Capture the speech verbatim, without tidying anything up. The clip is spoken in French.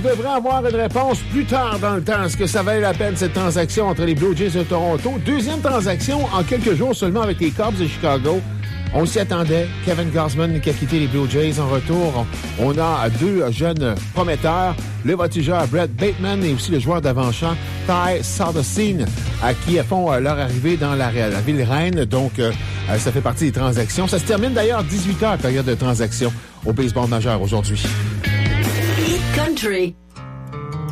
devrait avoir une réponse plus tard dans le temps. Est-ce que ça valait la peine, cette transaction entre les Blue Jays de Toronto? Deuxième transaction en quelques jours seulement avec les Cubs de Chicago. On s'y attendait. Kevin Gausman qui a quitté les Blue Jays en retour. On a deux jeunes prometteurs. Le voltigeur Brett Bateman et aussi le joueur d'avant-champ Ty Soderstein à qui font leur arrivée dans la, la ville reine. Donc, euh, ça fait partie des transactions. Ça se termine d'ailleurs à dix-huit heures, période de transaction au baseball majeur aujourd'hui. Hit Country.